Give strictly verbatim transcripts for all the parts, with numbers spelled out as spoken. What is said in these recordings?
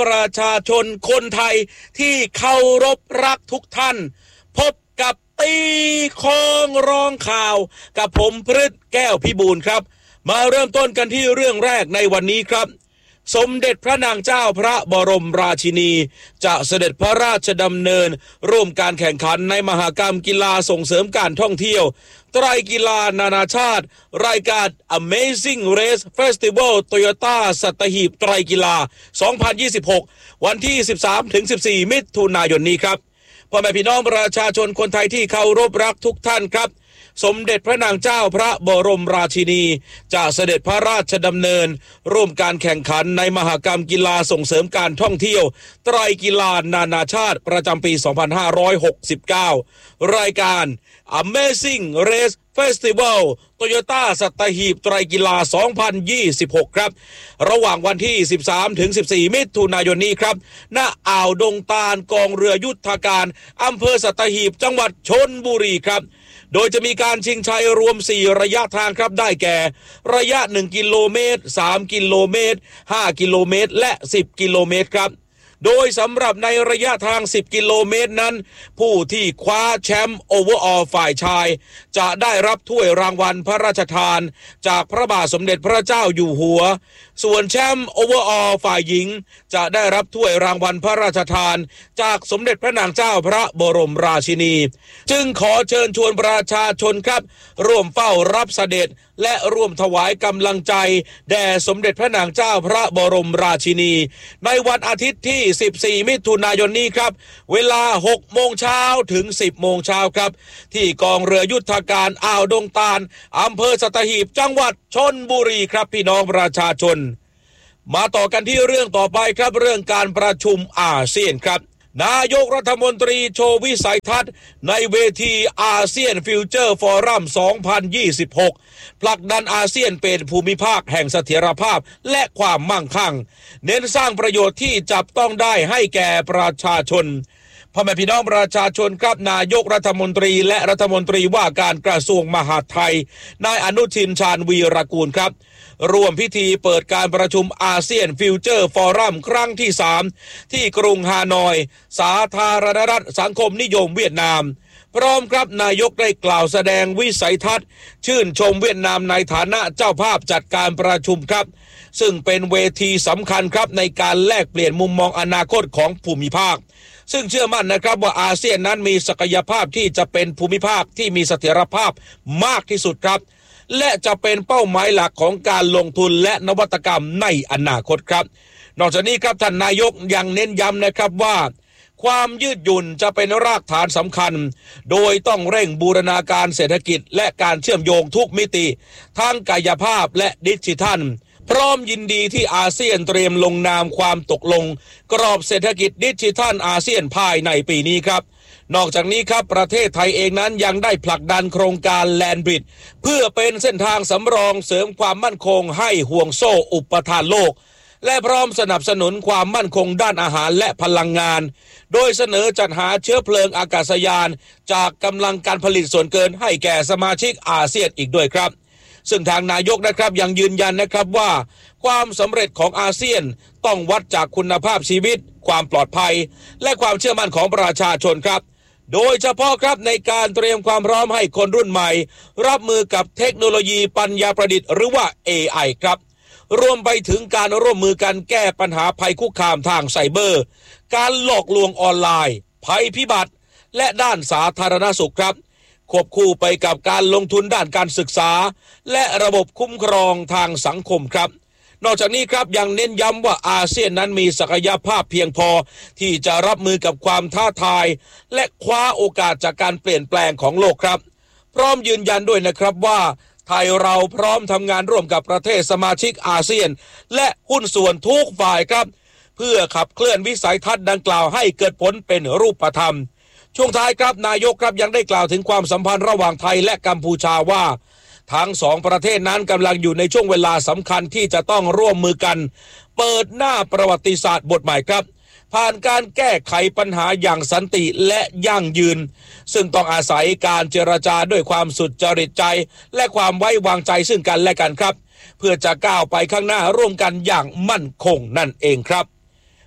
ประชาชนคนไทยที่เคารพรักทุกท่านพบกับตีคองร้องข่าวกับผมพฤทธิ์แก้วพิบูลครับมาเริ่มต้นกันที่เรื่องแรกในวันนี้ครับสมเด็จพระนางเจ้าพระบรมราชินีจะเสด็จพระราชดำเนินร่วมการแข่งขันในมหกรรมกีฬาส่งเสริมการท่องเที่ยวไตรกีฬานานาชาติรายการ Amazing Race Festival Toyota สัตหีบไตรกีฬาสองพันยี่สิบหกวันที่ สิบสามถึงสิบสี่ มิถุนายนนี้ครับพ่อแม่พี่น้องประชาชนคนไทยที่เคารพรักทุกท่านครับสมเด็จพระนางเจ้าพระบรมราชินีจะเสด็จพระราชดำเนินร่วมการแข่งขันในมหกรรมกีฬาส่งเสริมการท่องเที่ยวไตรกีฬานานาชาติประจำปี สองพันห้าร้อยหกสิบเก้า รายการ Amazing Race Festival Toyota สัตหีบไตรกีฬาสองพันยี่สิบหกครับระหว่างวันที่ สิบสามถึงสิบสี่ มิถุนายนนี้ครับณอ่าวดงตาลกองเรือยุทธการอำเภอสัตหีบจังหวัดชลบุรีครับโดยจะมีการชิงชัยรวมสี่ระยะทางครับได้แก่ระยะหนึ่งกิโลเมตรสามกิโลเมตรห้ากิโลเมตรและสิบกิโลเมตรครับโดยสำหรับในระยะทางสิบกิโลเมตรนั้นผู้ที่คว้าแชมป์โอเวอร์ออลฝ่ายชายจะได้รับถ้วยรางวัลพระราชทานจากพระบาทสมเด็จพระเจ้าอยู่หัวส่วนแชมป์โอเวอร์ออลฝ่ายหญิงจะได้รับถ้วยรางวัลพระราชทานจากสมเด็จพระนางเจ้าพระบรมราชินีจึงขอเชิญชวนประชาชนครับร่วมเฝ้ารับเสด็จและร่วมถวายกำลังใจแด่สมเด็จพระนางเจ้าพระบรมราชินีในวันอาทิตย์ที่สิบสี่มิถุนายนนี้ครับเวลาหกโมงเช้าถึงสิบโมงเช้าครับที่กองเรือยุทธการอ่าวดงตาลอำเภอสัตหีบจังหวัดชลบุรีครับพี่น้องประชาชนมาต่อกันที่เรื่องต่อไปครับเรื่องการประชุมอาเซียนครับนายกรัฐมนตรีโชว์วิสัยทัศน์ในเวทีอาเซียนฟิวเจอร์ฟอรัม สองพันยี่สิบหก ผลักดันอาเซียนเป็นภูมิภาคแห่งเสถียรภาพและความมั่งคั่งเน้นสร้างประโยชน์ที่จับต้องได้ให้แก่ประชาชนพ่อแม่พี่น้องประชาชนครับนายกรัฐมนตรีและรัฐมนตรีว่าการกระทรวงมหาดไทยนายอนุทินชาญวีรกูลครับร่วมพิธีเปิดการประชุมอาเซียนฟิวเจอร์ฟอรัมครั้งที่สามที่กรุงฮานอยสาธารณรัฐสังคมนิยมเวียดนามพร้อมครับนายกได้กล่าวแสดงวิสัยทัศน์ชื่นชมเวียดนามในฐานะเจ้าภาพจัดการประชุมครับซึ่งเป็นเวทีสำคัญครับในการแลกเปลี่ยนมุมมองอนาคตของภูมิภาคซึ่งเชื่อมั่นนะครับว่าอาเซียนนั้นมีศักยภาพที่จะเป็นภูมิภาคที่มีเสถียรภาพมากที่สุดครับและจะเป็นเป้าหมายหลักของการลงทุนและนวัตกรรมในอนาคตครับนอกจากนี้ครับท่านนายกยังเน้นย้ำนะครับว่าความยืดหยุ่นจะเป็นรากฐานสำคัญโดยต้องเร่งบูรณาการเศรษฐกิจและการเชื่อมโยงทุกมิติทั้งกายภาพและดิจิทัลพร้อมยินดีที่อาเซียนเตรียมลงนามความตกลงกรอบเศรษฐกิจดิจิทัลอาเซียนภายในปีนี้ครับนอกจากนี้ครับประเทศไทยเองนั้นยังได้ผลักดันโครงการแลนด์บริดจ์เพื่อเป็นเส้นทางสำรองเสริมความมั่นคงให้ห่วงโซ่อุปทานโลกและพร้อมสนับสนุนความมั่นคงด้านอาหารและพลังงานโดยเสนอจัดหาเชื้อเพลิงอากาศยานจากกำลังการผลิตส่วนเกินให้แก่สมาชิกอาเซียนอีกด้วยครับซึ่งทางนายกนะครับยังยืนยันนะครับว่าความสำเร็จของอาเซียนต้องวัดจากคุณภาพชีวิตความปลอดภัยและความเชื่อมั่นของประชาชนครับโดยเฉพาะครับในการเตรียมความพร้อมให้คนรุ่นใหม่รับมือกับเทคโนโลยีปัญญาประดิษฐ์หรือว่า เอ ไอ ครับรวมไปถึงการร่วมมือกันแก้ปัญหาภัยคุกคามทางไซเบอร์การหลอกลวงออนไลน์ภัยพิบัติและด้านสาธารณสุขครับควบคู่ไปกับการลงทุนด้านการศึกษาและระบบคุ้มครองทางสังคมครับนอกจากนี้ครับยังเน้นย้ำว่าอาเซียนนั้นมีศักยภาพเพียงพอที่จะรับมือกับความท้าทายและคว้าโอกาสจากการเปลี่ยนแปลงของโลกครับพร้อมยืนยันด้วยนะครับว่าไทยเราพร้อมทำงานร่วมกับประเทศสมาชิกอาเซียนและหุ้นส่วนทุกฝ่ายครับเพื่อขับเคลื่อนวิสัยทัศน์ดังกล่าวให้เกิดผลเป็นรูปธรรมช่วงท้ายครับนายกครับยังได้กล่าวถึงความสัมพันธ์ระหว่างไทยและกัมพูชาว่าทั้งสองประเทศนั้นกำลังอยู่ในช่วงเวลาสำคัญที่จะต้องร่วมมือกันเปิดหน้าประวัติศาสตร์บทใหม่ครับผ่านการแก้ไขปัญหาอย่างสันติและยั่งยืนซึ่งต้องอาศัยการเจรจาด้วยความสุจริตใจและความไว้วางใจซึ่งกันและกันครับเพื่อจะก้าวไปข้างหน้าร่วมกันอย่างมั่นคงนั่นเองครับ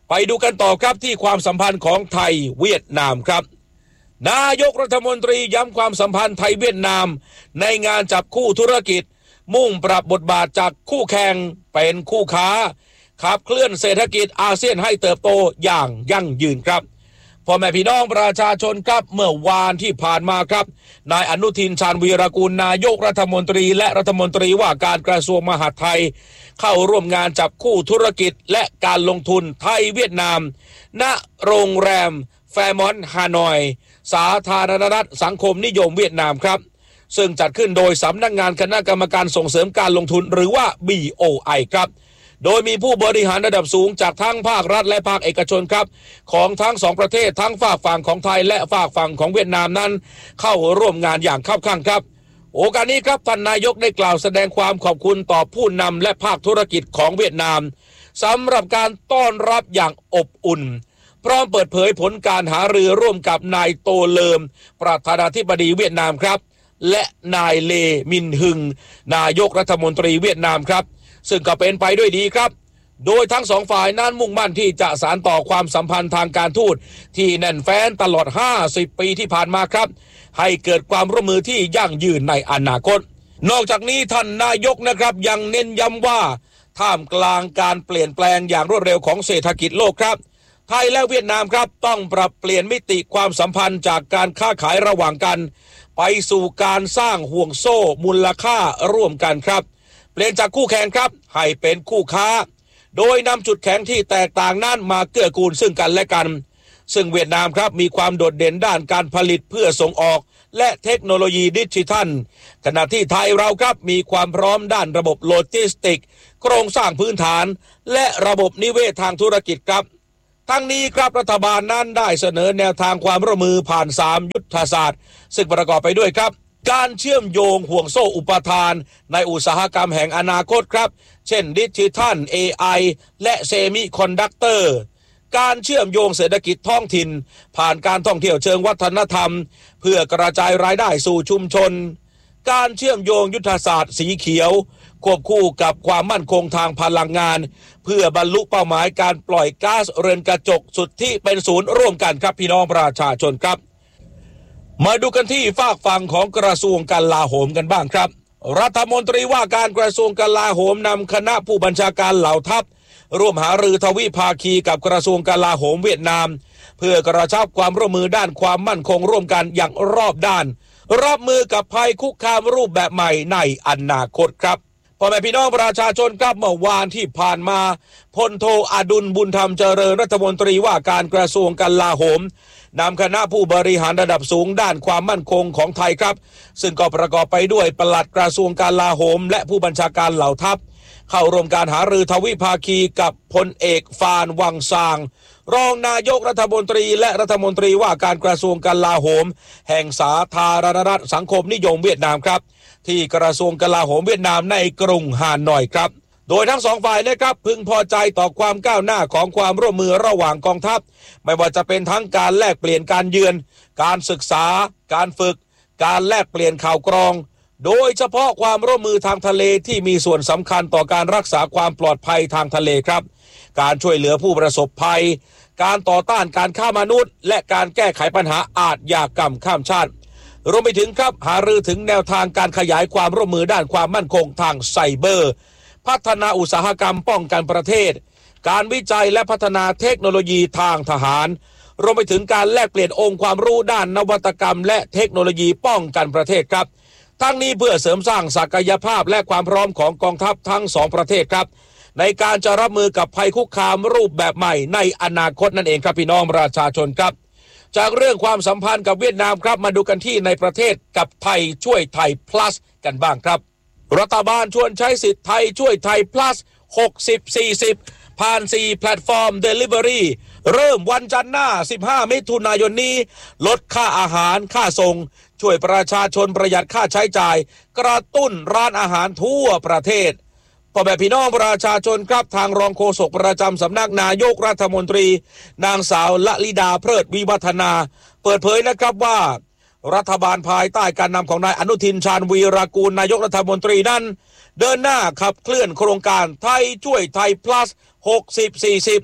ไปดูกันต่อครับที่ความสัมพันธ์ของไทยเวียดนามครับนายกรัฐมนตรีย้ำความสัมพันธ์ไทยเวียดนามในงานจับคู่ธุรกิจมุ่งปรับบทบาทจากคู่แข่งเป็นคู่ค้าขับเคลื่อนเศรษฐกิจอาเซียนให้เติบโตอย่างยั่งยืนครับพ่อแม่พี่น้องประชาชนครับเมื่อวานที่ผ่านมาครับนายอนุทินชาญวีรกูลนายกรัฐมนตรีและรัฐมนตรีว่าการกระทรวงมหาดไทยเข้าร่วมงานจับคู่ธุรกิจและการลงทุนไทยเวียดนามณโรงแรมแฟร์มอนต์ฮานอยสาธารณรัฐสังคมนิยมเวียดนามครับซึ่งจัดขึ้นโดยสำนักงานคณะกรรมการส่งเสริมการลงทุนหรือว่า บี โอ ไอ ครับโดยมีผู้บริหารระดับสูงจากทั้งภาครัฐและภาคเอกชนครับของทั้งสองประเทศทั้งฝากฝั่งของไทยและฝากฝั่งของเวียดนามนั้นเข้าร่วมงานอย่างคับคั่งครับโอกาสนี้ครับท่านนายกได้กล่าวแสดงความขอบคุณต่อผู้นำและภาคธุรกิจของเวียดนามสำหรับการต้อนรับอย่างอบอุ่นพร้อมเปิดเผยผลการหารือร่วมกับนายโตเลิมประธานาธิบดีเวียดนามครับและนายเลมินฮึงนายกรัฐมนตรีเวียดนามครับซึ่งก็เป็นไปด้วยดีครับโดยทั้งสองฝ่ายนั้นมุ่งมั่นที่จะสานต่อความสัมพันธ์ทางการทูตที่แน่นแฟ้นตลอดห้าสิบปีที่ผ่านมาครับให้เกิดความร่วมมือที่ยั่งยืนในอนาคตนอกจากนี้ท่านนายกนะครับยังเน้นย้ำว่าท่ามกลางการเปลี่ยนแปลงอย่างรวดเร็วของเศรษฐกิจโลกครับไทยและเวียดนามครับต้องปรับเปลี่ยนมิติความสัมพันธ์จากการค้าขายระหว่างกันไปสู่การสร้างห่วงโซ่มูลค่าร่วมกันครับเปลี่ยนจากคู่แข่งครับให้เป็นคู่ค้าโดยนำจุดแข็งที่แตกต่างนั้นมาเกื้อกูลซึ่งกันและกันซึ่งเวียดนามครับมีความโดดเด่นด้านการผลิตเพื่อส่งออกและเทคโนโลยีดิจิทัลขณะที่ไทยเราครับมีความพร้อมด้านระบบโลจิสติกส์โครงสร้างพื้นฐานและระบบนิเวศทางธุรกิจครับทั้งนี้ครับรัฐบาลนั้นได้เสนอแนวทางความร่วมมือผ่านสามยุทธศาสตร์ซึ่งประกอบไปด้วยครับการเชื่อมโยงห่วงโซ่อุปทานในอุตสาหกรรมแห่งอนาคตครับเช่นดิจิทัล เอ ไอ และเซมิคอนดักเตอร์การเชื่อมโยงเศรษฐกิจท้องถิ่นผ่านการท่องเที่ยวเชิงวัฒนธรรมเพื่อกระจายรายได้สู่ชุมชนการเชื่อมโยงยุทธศาสตร์สีเขียวควบคู่กับความมั่นคงทางพลังงานเพื่อบรรลุเป้าหมายการปล่อยก๊าซเรือนกระจกสุทธิเป็นศูนย์ร่วมกันครับพี่น้องประชาชนครับมาดูกันที่ฝากฝั่งของกระทรวงกลาโหมกันบ้างครับรัฐมนตรีว่าการกระทรวงกลาโหมนำคณะผู้บัญชาการเหล่าทัพร่วมหารือทวิภาคีกับกระทรวงกลาโหมเวียดนามเพื่อกระชับความร่วมมือด้านความมั่นคงร่วมกันอย่างรอบด้านรับมือกับภัยคุกคามรูปแบบใหม่ในอนาคตครับพ่อแม่พี่น้องประชาชนครับเมื่อวานที่ผ่านมาพลโทอดุลบุญธรรมเจริญรัฐมนตรีว่าการกระทรวงกลาโหมนำคณะผู้บริหารระดับสูงด้านความมั่นคงของไทยครับซึ่งก็ประกอบไปด้วยปลัดกระทรวงกลาโหมและผู้บัญชาการเหล่าทัพเข้าร่วมการหารือทวิภาคีกับพลเอกฟานวังซางรองนายกรัฐมนตรีและรัฐมนตรีว่าการกระทรวงกลาโหมแห่งสาธารณรัฐสังคมนิยมเวียดนามครับที่กระทรวงกลาโหมเวียดนามในกรุงฮานอยครับโดยทั้งสองฝ่ายนะครับพึงพอใจต่อความก้าวหน้าของความร่วมมือระหว่างกองทัพไม่ว่าจะเป็นทั้งการแลกเปลี่ยนการเยือนการศึกษาการฝึกการแลกเปลี่ยนข่าวกรองโดยเฉพาะความร่วมมือทางทะเลที่มีส่วนสำคัญต่อการรักษาความปลอดภัยทางทะเลครับการช่วยเหลือผู้ประสบภัยการต่อต้านการฆ่ามนุษย์และการแก้ไขปัญหาอาชญากรรมข้ามชาติรวมไปถึงครับหารือถึงแนวทางการขยายความร่วมมือด้านความมั่นคงทางไซเบอร์พัฒนาอุตสาหกรรมป้องกันประเทศการวิจัยและพัฒนาเทคโนโลยีทางทหารรวมไปถึงการแลกเปลี่ยนองค์ความรู้ด้านนวัตกรรมและเทคโนโลยีป้องกันประเทศครับทั้งนี้เพื่อเสริมสร้างศักยภาพและความพร้อมของกองทัพทั้งสองประเทศครับในการจะรับมือกับภัยคุกคามรูปแบบใหม่ในอนาคตนั่นเองครับพี่น้องประชาชนครับจากเรื่องความสัมพันธ์กับเวียดนามครับมาดูกันที่ในประเทศกับไทยช่วยไทย plus กันบ้างครับรัฐบาลชวนใช้สิทธิ์ไทยช่วยไทย plus หกสิบ สี่สิบผ่านสี่แพลตฟอร์ม Delivery เริ่มวันจันทร์หน้าสิบห้ามิถุนายนนี้ลดค่าอาหารค่าส่งช่วยประชาชนประหยัดค่าใช้จ่ายกระตุ้นร้านอาหารทั่วประเทศพ่อแม่พี่น้องประชาชนครับทางรองโฆษกประจำสำนักนายกรัฐมนตรีนางสาวละลิดาเพลิดวิวัฒนาเปิดเผยนะครับว่ารัฐบาลภายใต้การนำของนายอนุทินชาญวีรกูลนายกรัฐมนตรีนั้นเดินหน้าขับเคลื่อนโครงการไทยช่วยไทย plus หกสิบ สี่สิบ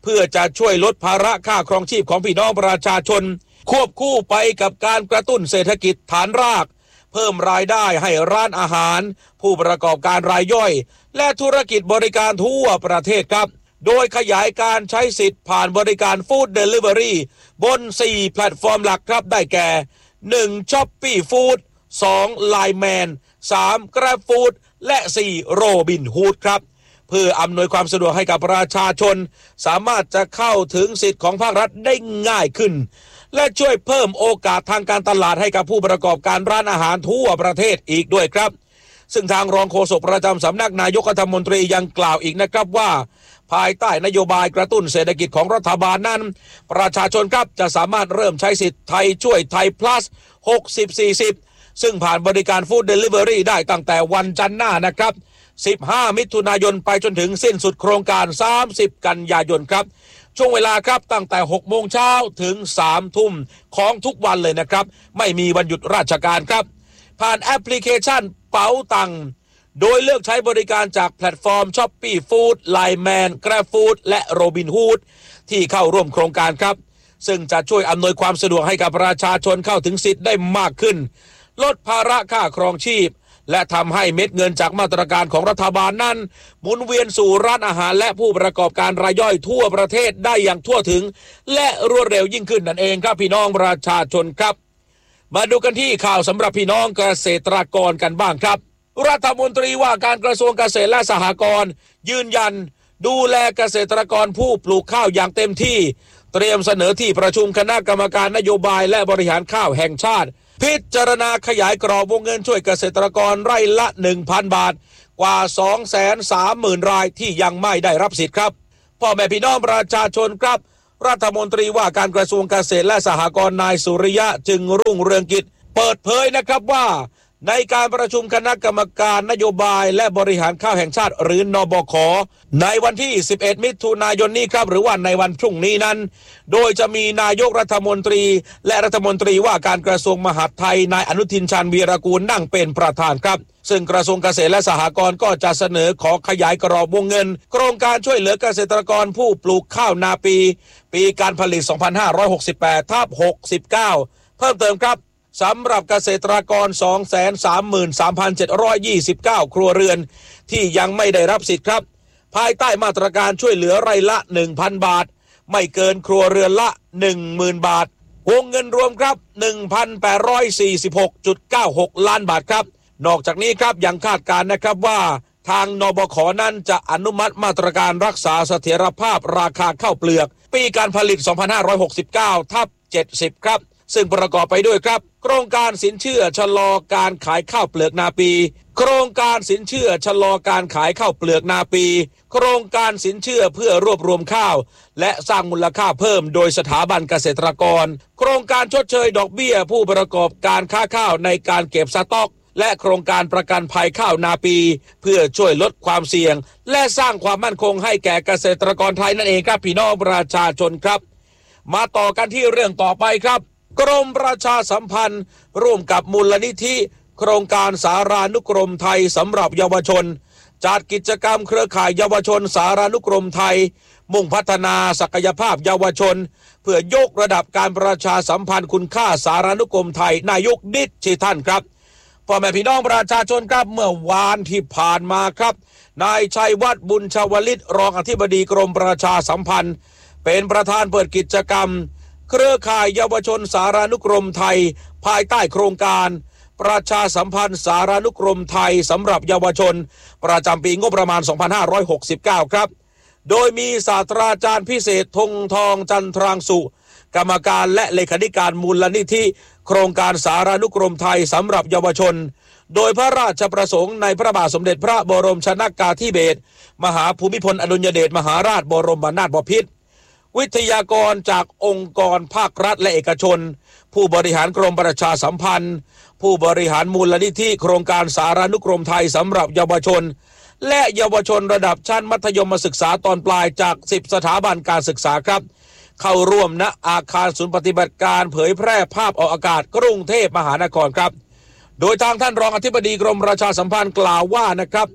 เพื่อจะช่วยลดภาระค่าครองชีพของพี่น้องประชาชนควบคู่ไปกับการกระตุ้นเศรษฐกิจฐานรากเพิ่มรายได้ให้ร้านอาหารผู้ประกอบการรายย่อยและธุรกิจบริการทั่วประเทศครับโดยขยายการใช้สิทธิ์ผ่านบริการฟู้ดเดลิเวอรี่บนสี่แพลตฟอร์มหลักครับได้แก่หนึ่ง Shopee Food สอง ไลน์ แมน สาม Grab Food และสี่ Robinhood ครับเพื่ออำนวยความสะดวกให้กับประชาชนสามารถจะเข้าถึงสิทธิ์ของภาครัฐได้ง่ายขึ้นและช่วยเพิ่มโอกาสทางการตลาดให้กับผู้ประกอบการร้านอาหารทั่วประเทศอีกด้วยครับซึ่งทางรองโฆษกประจำสำนักนายกรัฐมนตรียังกล่าวอีกนะครับว่าภายใต้นโยบายกระตุ้นเศรษฐกิจของรัฐบาลนั้นประชาชนครับจะสามารถเริ่มใช้สิทธิ์ไทยช่วยไทย plus หกสิบ สี่สิบซึ่งผ่านบริการฟู้ดเดลิเวอรี่ได้ตั้งแต่วันจันทร์หน้านะครับสิบห้ามิถุนายนไปจนถึงสิ้นสุดโครงการสามสิบกันยายนครับช่วงเวลาครับตั้งแต่หกโมงเช้าถึงสามทุ่มของทุกวันเลยนะครับไม่มีวันหยุดราชการครับผ่านแอปพลิเคชันเป๋าตังค์โดยเลือกใช้บริการจากแพลตฟอร์ม Shopee Food ไลน์ แมน Grab Food และ Robinhood ที่เข้าร่วมโครงการครับซึ่งจะช่วยอำนวยความสะดวกให้กับประชาชนเข้าถึงสิทธิ์ได้มากขึ้นลดภาระค่าครองชีพและทำให้เม็ดเงินจากมาตรการของรัฐบาลนั้นหมุนเวียนสู่ร้านอาหารและผู้ประกอบการรายย่อยทั่วประเทศได้อย่างทั่วถึงและรวดเร็วยิ่งขึ้นนั่นเองครับพี่น้องประชาชนครับมาดูกันที่ข่าวสำหรับพี่น้องเกษตรกรกันบ้างครับรัฐมนตรีว่าการกระทรวงเกษตรและสหกรณ์ยืนยันดูแลเกษตรกรผู้ปลูกข้าวอย่างเต็มที่เตรียมเสนอที่ประชุมคณะกรรมการนโยบายและบริหารข้าวแห่งชาติพิจารณาขยายกรอบวงเงินช่วยเกษตรกรไร่ละ หนึ่งพัน บาทกว่า สองแสนสามหมื่น รายที่ยังไม่ได้รับสิทธิ์ครับพ่อแม่พี่น้องประชาชนครับรัฐมนตรีว่าการกระทรวงเกษตรและสหกรณ์นายสุริยะจึงรุ่งเรืองกิจเปิดเผยนะครับว่าในการประชุมคณะกรรมการนโยบายและบริหารข้าวแห่งชาติหรือนบข.ในวันที่สิบเอ็ดมิถุนายนนี้ครับหรือว่าในวันพรุ่งนี้นั้นโดยจะมีนายกรัฐมนตรีและรัฐมนตรีว่าการกระทรวงมหาดไทยนายอนุทินชาญวีรกูลนั่งเป็นประธานครับซึ่งกระทรวงเกษตรและสหกรณ์ก็จะเสนอขอขยายกรอบวงเงินโครงการช่วยเหลือเกษตรกรผู้ปลูกข้าวนาปีปีการผลิต สองพันห้าร้อยหกสิบแปด ทับ หกสิบเก้า เพิ่มเติมครับสำหรับเกษตรกร สองแสนสามหมื่นสามพันเจ็ดร้อยยี่สิบเก้า ครัวเรือนที่ยังไม่ได้รับสิทธิ์ครับภายใต้มาตรการช่วยเหลือไร่ละ หนึ่งพัน บาทไม่เกินครัวเรือนละ หนึ่งหมื่น บาทวงเงินรวมครับ หนึ่งพันแปดร้อยสี่สิบหกจุดเก้าหก ล้านบาทครับนอกจากนี้ครับยังคาดการณ์นะครับว่าทางนบข.นั้นจะอนุมัติมาตรการรักษาเสถียรภาพราคาข้าวเปลือกปีการผลิต สองพันห้าร้อยหกสิบเก้า ทับ เจ็ดสิบ ครับซึ่งประกอบไปด้วยครับโครงการสินเชื่อชะลอการขายข้าวเปลือกนาปีโครงการสินเชื่อชะลอการขายข้าวเปลือกนาปีโครงการสินเชื่อเพื่อรวบรวมข้าวและสร้างมูลค่าเพิ่มโดยสถาบันเกษตรกรโครงการชดเชยดอกเบี้ยผู้ประกอบการค้าข้าวในการเก็บสต๊อกและโครงการประกันภัยข้าวนาปีเพื่อช่วยลดความเสี่ยงและสร้างความมั่นคงให้แก่เกษตรกรไทยนั่นเองครับพี่น้องประชาชนครับมาต่อกันที่เรื่องต่อไปครับกรมประชาสัมพันธ์ร่วมกับมูลนิธิโครงการสารานุกรมไทยสำหรับเยาวชนจัดกิจกรรมเครือข่ายเยาวชนสารานุกรมไทยมุ่งพัฒนาศักยภาพเยาวชนเพื่อยกระดับการประชาสัมพันธ์คุณค่าสารานุกรมไทยนายกดิจิทัลครับพ่อแม่พี่น้องประชาชนครับเมื่อวานที่ผ่านมาครับนายชัยวัฒน์บุญชวลิตรองอธิบดีกรมประชาสัมพันธ์เป็นประธานเปิดกิจกรรมเครือข่ายเยาวชนสารานุกรมไทยภายใต้โครงการประชาสัมพันธ์สารานุกรมไทยสำหรับเยาวชนประจำปีงบประมาณ สองพันห้าร้อยหกสิบเก้า ครับโดยมีศาสตราจารย์พิเศษธงทองจันทรางสุกรรมการและเลขาธิการมูลนิธิโครงการสารานุกรมไทยสำหรับเยาวชนโดยพระราชประสงค์ในพระบาทสมเด็จพระบรมชนกาธิเบศรมหาภูมิพลอดุลยเดชมหาราชบรมนาถบพิตรวิทยากรจากองค์กรภาครัฐและเอกชนผู้บริหารกรมประชาสัมพันธ์ผู้บริหารมูลนิธิโครงการสารานุกรมไทยสำหรับเยาวชนและเยาวชนระดับชั้นมัธยมศึกษาตอนปลายจากสิบสถาบันการศึกษาครับเข้าร่วมณอาคารศูนย์ปฏิบัติการเผยแพร่ภาพออกอากาศกรุงเทพมหานครครับโดยทางท่านรองอธิบดีกรมประชาสัมพันธ์กล่าวว่านะครับ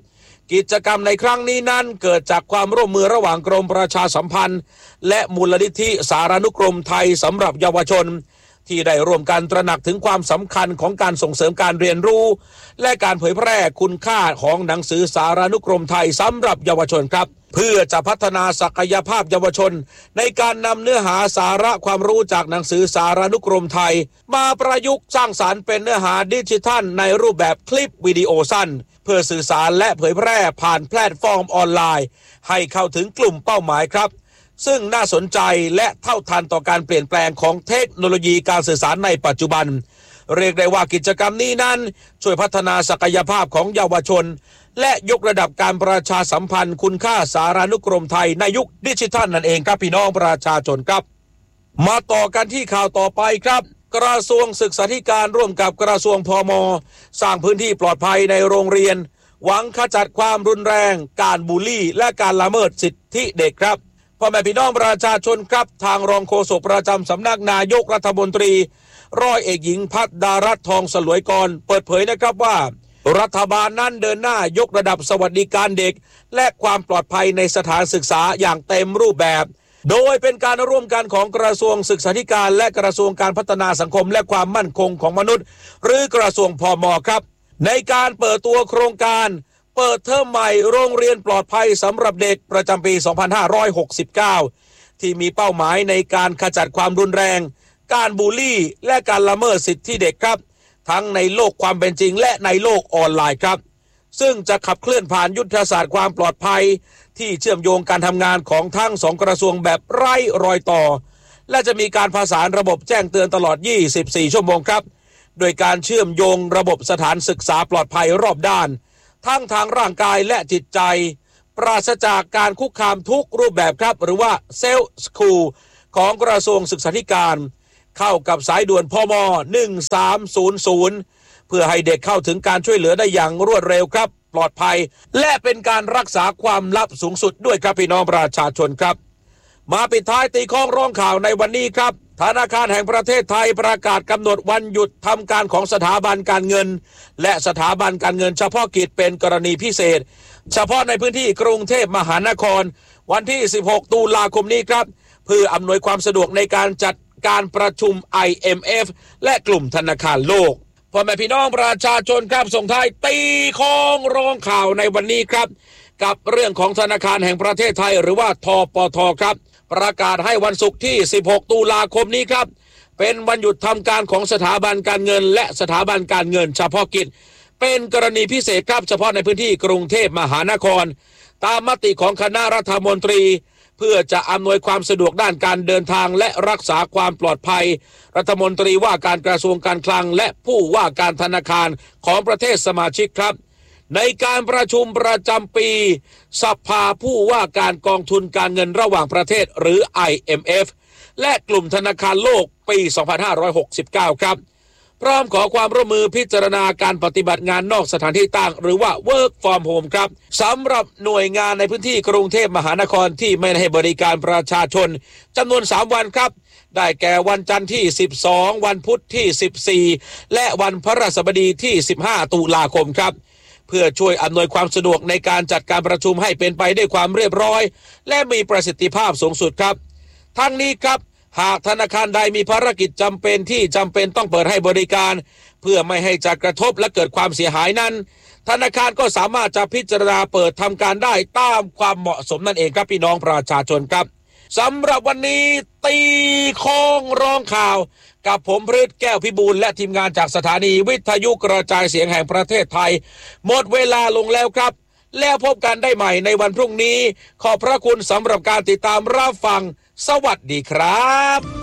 กิจกรรมในครั้งนี้นั้นเกิดจากความร่วมมือระหว่างกรมประชาสัมพันธ์และมูลนิธิสารานุกรมไทยสำหรับเยาวชนที่ได้ร่วมกันตระหนักถึงความสำคัญของการส่งเสริมการเรียนรู้และการเผยแพร่คุณค่าของหนังสือสารานุกรมไทยสำหรับเยาวชนครับเพื่อจะพัฒนาศักยภาพเยาวชนในการนำเนื้อหาสาระความรู้จากหนังสือสารานุกรมไทยมาประยุกต์สร้างสรรค์เป็นเนื้อหาดิจิทัลในรูปแบบคลิปวิดีโอสั้นเพื่อสื่อสารและเผยแพร่ผ่านแพลตฟอร์มออนไลน์ให้เข้าถึงกลุ่มเป้าหมายครับซึ่งน่าสนใจและเท่าทันต่อการเปลี่ยนแปลงของเทคโนโลยีการสื่อสารในปัจจุบันเรียกได้ว่ากิจกรรมนี้นั้นช่วยพัฒนาศักยภาพของเยาวชนและยกระดับการประชาสัมพันธ์คุณค่าสารานุกรมไทยในยุคดิจิทัลนั่นเองครับพี่น้องประชาชนครับมาต่อกันที่ข่าวต่อไปครับกระทรวงศึกษาธิการร่วมกับกระทรวงพม.สร้างพื้นที่ปลอดภัยในโรงเรียนหวังขจัดความรุนแรงการบูลลี่และการละเมิดสิทธิเด็กครับพ่อแม่พี่น้องประชาชนครับทางรองโฆษกประจำสำนักนายกรัฐมนตรีร้อยเอกหญิงพัฒดารัตน์ทองสลวยกรเปิดเผยนะครับว่ารัฐบาลนั้นเดินหน้ายกระดับสวัสดิการเด็กและความปลอดภัยในสถานศึกษาอย่างเต็มรูปแบบโดยเป็นการร่วมกันของกระทรวงศึกษาธิการและกระทรวงการพัฒนาสังคมและความมั่นคงของมนุษย์หรือกระทรวงพม.ครับในการเปิดตัวโครงการเปิดเทอมใหม่โรงเรียนปลอดภัยสำหรับเด็กประจำปี สองพันห้าร้อยหกสิบเก้า ที่มีเป้าหมายในการขจัดความรุนแรงการบูลลี่และการละเมิดสิทธิเด็กครับทั้งในโลกความเป็นจริงและในโลกออนไลน์ครับซึ่งจะขับเคลื่อนผ่านยุทธศาสตร์ความปลอดภัยที่เชื่อมโยงการทำงานของทั้งสองกระทรวงแบบไร้รอยต่อและจะมีการประสานระบบแจ้งเตือนตลอดยี่สิบสี่ชั่วโมงครับโดยการเชื่อมโยงระบบสถานศึกษาปลอดภัยรอบด้านทั้งทางร่างกายและจิตใจปราศจากการคุกคามทุกรูปแบบครับหรือว่าเซลฟ์สคูลของกระทรวงศึกษาธิการเข้ากับสายด่วนพมหนึ่งสามศูนย์ศูนย์เพื่อให้เด็กเข้าถึงการช่วยเหลือได้อย่างรวดเร็วครับปลอดภัยและเป็นการรักษาความลับสูงสุดด้วยครับพี่น้องประชาชนครับมาปิดท้ายตีข้องร้องข่าวในวันนี้ครับธนาคารแห่งประเทศไทยประกาศกำหนดวันหยุดทำการของสถาบันการเงินและสถาบันการเงินเฉพาะกิจเป็นกรณีพิเศษเฉพาะในพื้นที่กรุงเทพมหานครวันที่สิบหกตุลาคมนี้ครับเพื่ออำนวยความสะดวกในการจัดการประชุม ไอ เอ็ม เอฟ และกลุ่มธนาคารโลกพ่อแม่พี่น้องประชาชนครับส่งท้ายตีข้องร้องข่าวในวันนี้ครับกับเรื่องของธนาคารแห่งประเทศไทยหรือว่าทปทครับประกาศให้วันศุกร์ที่สิบหกตุลาคมนี้ครับเป็นวันหยุดทำการของสถาบันการเงินและสถาบันการเงินเฉพาะกิจเป็นกรณีพิเศษครับเฉพาะในพื้นที่กรุงเทพมหานครตามมติของคณะรัฐมนตรีเพื่อจะอำนวยความสะดวกด้านการเดินทางและรักษาความปลอดภัยรัฐมนตรีว่าการกระทรวงการคลังและผู้ว่าการธนาคารของประเทศสมาชิกครับในการประชุมประจำปีสภาผู้ว่าการกองทุนการเงินระหว่างประเทศหรือ ไอ เอ็ม เอฟ และกลุ่มธนาคารโลกปี สองพันห้าร้อยหกสิบเก้า ครับพร้อมขอความร่วมมือพิจารณาการปฏิบัติงานนอกสถานที่ตั้งหรือว่า work from home ครับสำหรับหน่วยงานในพื้นที่กรุงเทพมหานครที่ไม่ให้บริการประชาชนจำนวนสามวันครับได้แก่วันจันทร์ที่สิบสองวันพุธที่สิบสี่และวันพฤหัสบดีที่สิบห้าตุลาคมครับเพื่อช่วยอำนวยความสะดวกในการจัดการประชุมให้เป็นไปด้วยความเรียบร้อยและมีประสิทธิภาพสูงสุดครับทั้งนี้ครับหากธนาคารใดมีภารกิจจำเป็นที่จำเป็นต้องเปิดให้บริการเพื่อไม่ให้จะกระทบและเกิดความเสียหายนั้นธนาคารก็สามารถจะพิจารณาเปิดทำการได้ตามความเหมาะสมนั่นเองครับพี่น้องประชาชนครับสำหรับวันนี้ตีข้องร้องข่าวกับผมพฤทธิ์แก้วพิบูลและทีมงานจากสถานีวิทยุกระจายเสียงแห่งประเทศไทยหมดเวลาลงแล้วครับแล้วพบกันได้ใหม่ในวันพรุ่งนี้ขอบพระคุณสำหรับการติดตามรับฟังสวัสดีครับ